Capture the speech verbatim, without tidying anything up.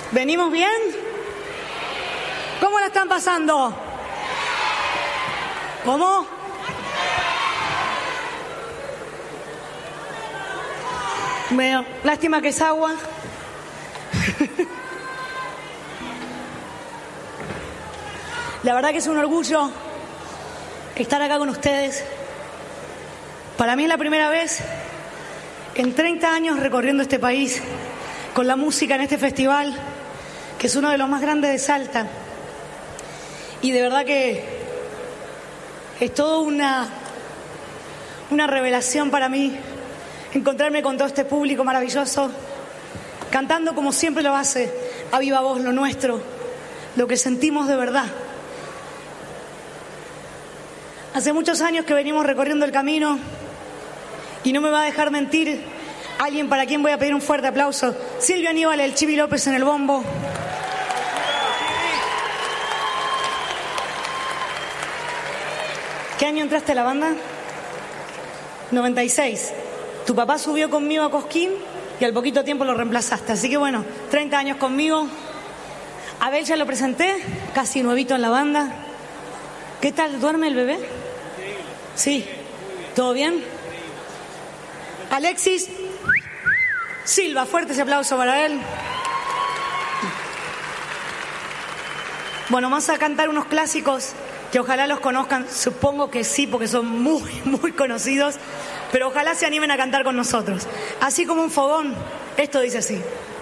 ¿Venimos bien? ¿Cómo la están pasando? ¿Cómo? Bueno, lástima que es agua. La verdad que es un orgullo estar acá con ustedes. Para mí es la primera vez en treinta años recorriendo este país con la música en este festival, que es uno de los más grandes de Salta. Y de verdad que es todo una, una revelación para mí encontrarme con todo este público maravilloso, cantando como siempre lo hace, a viva voz, lo nuestro, lo que sentimos de verdad. Hace muchos años que venimos recorriendo el camino y no me va a dejar mentir alguien para quien voy a pedir un fuerte aplauso. Silvio Aníbal, el Chibi López en el bombo. ¿Qué año entraste a la banda? noventa y seis. Tu papá subió conmigo a Cosquín y al poquito tiempo lo reemplazaste. Así que bueno, treinta años conmigo. Abel ya lo presenté, casi nuevito en la banda. ¿Qué tal? ¿Duerme el bebé? Sí. ¿Todo bien? Alexis Silva, fuerte ese aplauso para él. Bueno, vamos a cantar unos clásicos que ojalá los conozcan, supongo que sí, porque son muy, muy conocidos, pero ojalá se animen a cantar con nosotros. Así como un fogón, esto dice así.